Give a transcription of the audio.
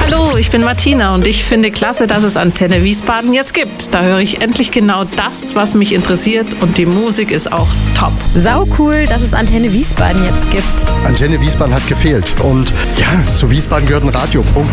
Hallo, ich bin Martina und ich finde klasse, dass es Antenne Wiesbaden jetzt gibt. Da höre ich endlich genau das, was mich interessiert und die Musik ist auch top. Sau cool, dass es Antenne Wiesbaden jetzt gibt. Antenne Wiesbaden hat gefehlt und ja, zu Wiesbaden gehört ein Radiopunkt.